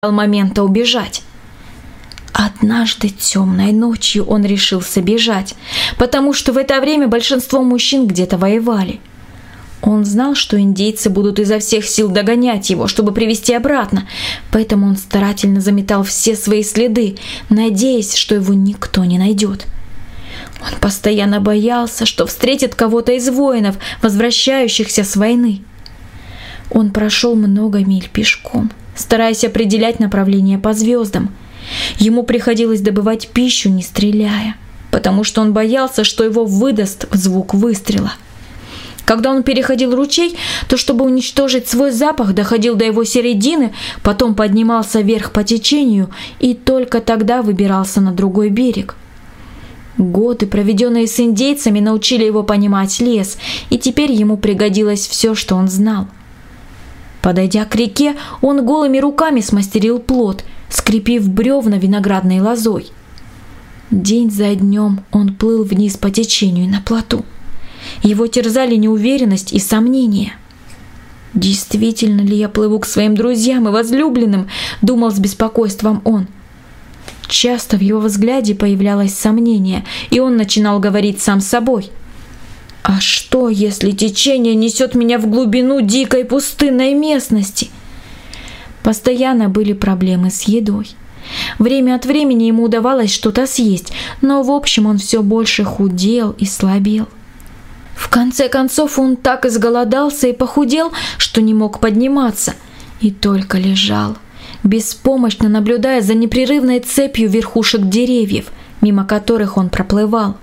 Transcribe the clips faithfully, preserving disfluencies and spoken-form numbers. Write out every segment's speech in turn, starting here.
момента убежать. Однажды темной ночью он решился бежать, потому что в это время большинство мужчин где-то воевали. Он знал, что индейцы будут изо всех сил догонять его, чтобы привести обратно, поэтому он старательно заметал все свои следы, надеясь, что его никто не найдет. Он постоянно боялся, что встретит кого-то из воинов, возвращающихся с войны. Он прошел много миль пешком, стараясь определять направление по звездам. Ему приходилось добывать пищу, не стреляя, потому что он боялся, что его выдаст звук выстрела. Когда он переходил ручей, то, чтобы уничтожить свой запах, доходил до его середины, потом поднимался вверх по течению и только тогда выбирался на другой берег. Годы, проведенные с индейцами, научили его понимать лес, и теперь ему пригодилось все, что он знал. Подойдя к реке, он голыми руками смастерил плот, скрепив бревна виноградной лозой. День за днем он плыл вниз по течению на плоту. Его терзали неуверенность и сомнения. «Действительно ли я плыву к своим друзьям и возлюбленным?» – думал с беспокойством он. Часто в его взгляде появлялось сомнение, и он начинал говорить сам с собой. «А что, если течение несет меня в глубину дикой пустынной местности?» Постоянно были проблемы с едой. Время от времени ему удавалось что-то съесть, но в общем он все больше худел и слабел. В конце концов он так изголодался и похудел, что не мог подниматься, и только лежал, беспомощно наблюдая за непрерывной цепью верхушек деревьев, мимо которых он проплывал.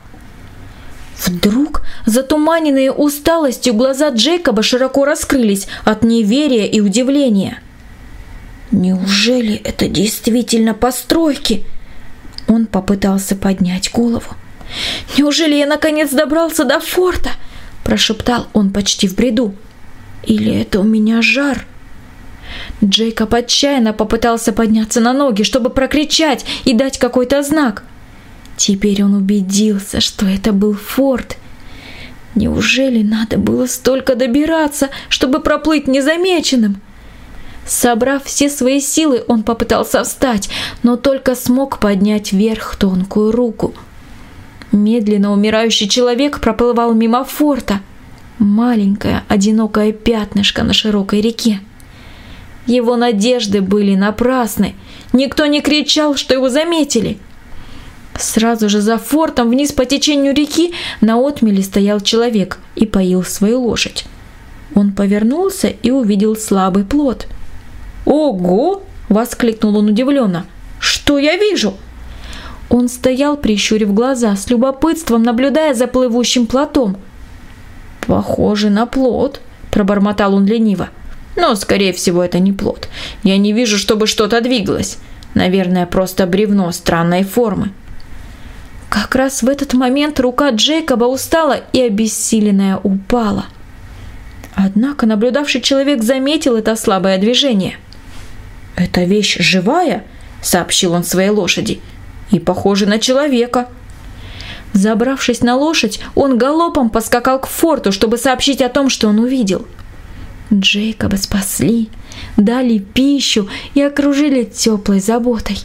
Вдруг затуманенные усталостью глаза Джейкоба широко раскрылись от неверия и удивления. «Неужели это действительно постройки?» Он попытался поднять голову. «Неужели я наконец добрался до форта?» – прошептал он почти в бреду. «Или это у меня жар?» Джейкоб отчаянно попытался подняться на ноги, чтобы прокричать и дать какой-то знак. Теперь он убедился, что это был форт. Неужели надо было столько добираться, чтобы проплыть незамеченным? Собрав все свои силы, он попытался встать, но только смог поднять вверх тонкую руку. Медленно умирающий человек проплывал мимо форта, маленькое одинокое пятнышко на широкой реке. Его надежды были напрасны, никто не кричал, что его заметили. Сразу же за фортом вниз по течению реки на отмеле стоял человек и поил свою лошадь. Он повернулся и увидел слабый плот. «Ого!» – воскликнул он удивленно. «Что я вижу?» Он стоял, прищурив глаза, с любопытством наблюдая за плывущим плотом. «Похоже на плот», – пробормотал он лениво. «Но, скорее всего, это не плот. Я не вижу, чтобы что-то двигалось. Наверное, просто бревно странной формы». Как раз в этот момент рука Джейкоба устала и обессиленная упала. Однако наблюдавший человек заметил это слабое движение. «Эта вещь живая?» – сообщил он своей лошади. «И похожа на человека». Забравшись на лошадь, он галопом поскакал к форту, чтобы сообщить о том, что он увидел. Джейкоба спасли, дали пищу и окружили теплой заботой.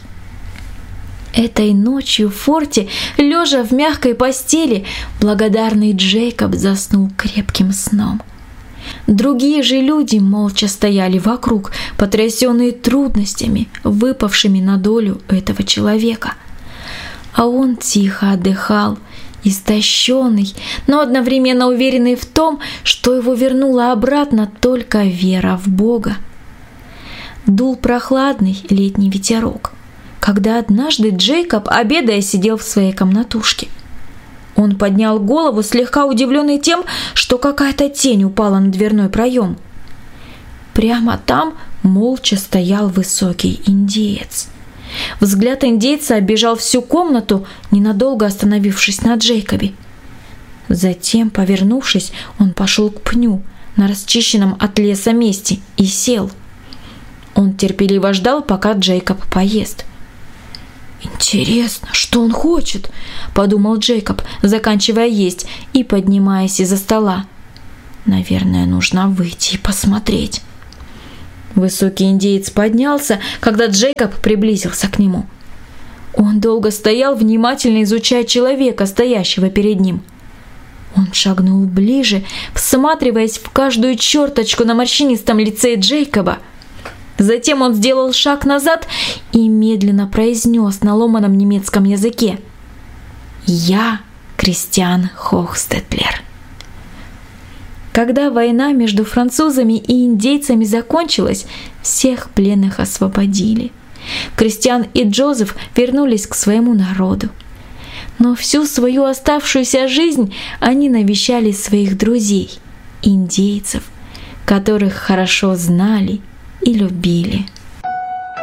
Этой ночью в форте, лежа в мягкой постели, благодарный Джейкоб заснул крепким сном. Другие же люди молча стояли вокруг, потрясенные трудностями, выпавшими на долю этого человека. А он тихо отдыхал, истощенный, но одновременно уверенный в том, что его вернула обратно только вера в Бога. Дул прохладный летний ветерок, когда однажды Джейкоб, обедая, сидел в своей комнатушке. Он поднял голову, слегка удивленный тем, что какая-то тень упала на дверной проем. Прямо там молча стоял высокий индеец. Взгляд индейца оббежал всю комнату, ненадолго остановившись на Джейкобе. Затем, повернувшись, он пошел к пню на расчищенном от леса месте и сел. Он терпеливо ждал, пока Джейкоб поест. «Интересно, что он хочет?» – подумал Джейкоб, заканчивая есть и поднимаясь из-за стола. «Наверное, нужно выйти и посмотреть». Высокий индеец поднялся, когда Джейкоб приблизился к нему. Он долго стоял, внимательно изучая человека, стоящего перед ним. Он шагнул ближе, всматриваясь в каждую черточку на морщинистом лице Джейкоба. Затем он сделал шаг назад и медленно произнес на ломаном немецком языке: «Я Кристиан Хохстетлер». Когда война между французами и индейцами закончилась, всех пленных освободили. Кристиан и Джозеф вернулись к своему народу. Но всю свою оставшуюся жизнь они навещали своих друзей, индейцев, которых хорошо знали и любили.